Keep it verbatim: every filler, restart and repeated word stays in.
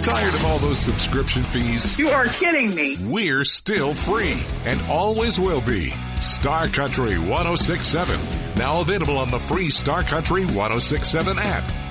Tired of all those subscription fees? You are kidding me. We're still free and always will be. Star Country one oh six point seven. Now available on the free Star Country one oh six point seven app.